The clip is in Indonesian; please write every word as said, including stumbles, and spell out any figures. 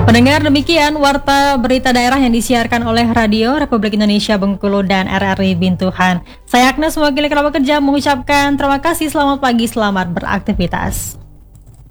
Pendengar, demikian warta berita daerah yang disiarkan oleh Radio Republik Indonesia Bengkulu dan R R I Bintuhan. Saya Agnes, mewakili kerabat kerja mengucapkan terima kasih, selamat pagi, selamat beraktivitas.